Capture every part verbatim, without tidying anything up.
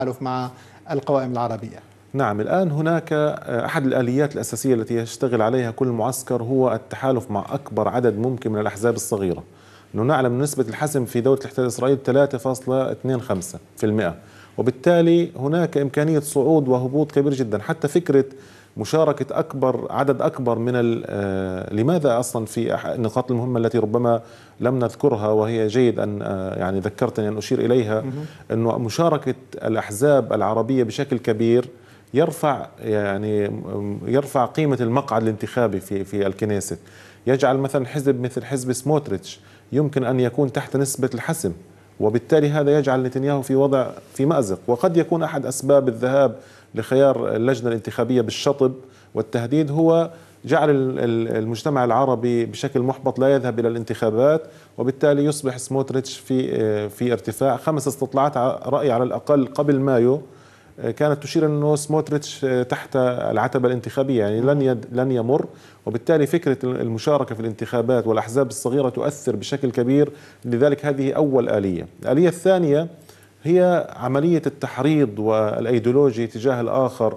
التحالف مع القوائم العربية؟ نعم، الآن هناك أحد الآليات الأساسية التي يشتغل عليها كل معسكر هو التحالف مع أكبر عدد ممكن من الأحزاب الصغيرة. أنه نعلم نسبة الحسم في دولة الاحتلال الإسرائيلي ثلاثة فاصلة اثنين وخمسين بالمئة، وبالتالي هناك إمكانية صعود وهبوط كبير جدا. حتى فكرة مشاركة أكبر عدد أكبر من لماذا أصلا في النقاط المهمة التي ربما لم نذكرها وهي جيد أن يعني ذكرتني أن أشير إليها، أنه مشاركة الأحزاب العربية بشكل كبير يرفع يعني يرفع قيمة المقعد الانتخابي في في الكنيست، يجعل مثلا حزب مثل حزب سموتريتش يمكن أن يكون تحت نسبة الحسم، وبالتالي هذا يجعل نتنياهو في وضع في مأزق. وقد يكون أحد أسباب الذهاب لخيار اللجنة الانتخابية بالشطب والتهديد هو جعل المجتمع العربي بشكل محبط لا يذهب إلى الانتخابات، وبالتالي يصبح سموتريتش في في ارتفاع. خمس استطلاعات رأي على الأقل قبل مايو كانت تشير أنه سموتريتش تحت العتبة الانتخابية، يعني لن يد لن يمر. وبالتالي فكرة المشاركة في الانتخابات والأحزاب الصغيرة تؤثر بشكل كبير. لذلك هذه أول آلية. الآلية الثانية هي عملية التحريض والأيديولوجي تجاه الآخر،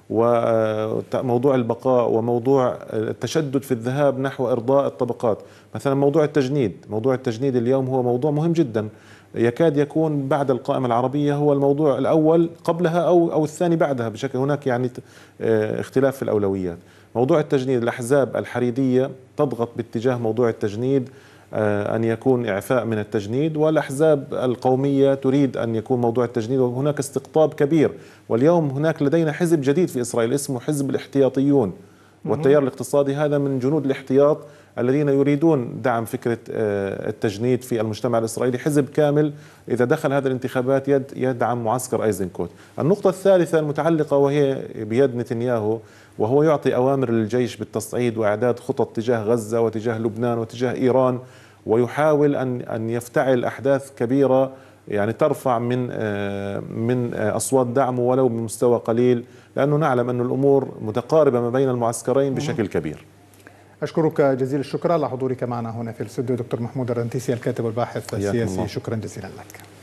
وموضوع البقاء، وموضوع التشدد في الذهاب نحو إرضاء الطبقات. مثلا موضوع التجنيد، موضوع التجنيد اليوم هو موضوع مهم جدا، يكاد يكون بعد القائمة العربية هو الموضوع الأول قبلها أو أو الثاني بعدها بشكل. هناك يعني اختلاف في الأولويات. موضوع التجنيد، الأحزاب الحريدية تضغط باتجاه موضوع التجنيد، أن يكون إعفاء من التجنيد، والأحزاب القومية تريد أن يكون موضوع التجنيد، وهناك استقطاب كبير. واليوم هناك لدينا حزب جديد في إسرائيل اسمه حزب الاحتياطيون، والتيار الاقتصادي هذا من جنود الاحتياط الذين يريدون دعم فكرة التجنيد في المجتمع الإسرائيلي. حزب كامل إذا دخل هذه الانتخابات يدعم معسكر أيزنكوت. النقطة الثالثة المتعلقة وهي بيد نتنياهو، وهو يعطي أوامر للجيش بالتصعيد وإعداد خطط تجاه غزة وتجاه لبنان وتجاه إيران، ويحاول أن أن يفتعل أحداث كبيرة يعني ترفع من من أصوات دعمه ولو بمستوى قليل، لأنه نعلم أن الأمور متقاربة ما بين المعسكرين بشكل كبير. أشكرك جزيل الشكر على حضورك معنا هنا في الاستوديو دكتور محمود الرنتيسي الكاتب والباحث السياسي. شكرا جزيلا لك.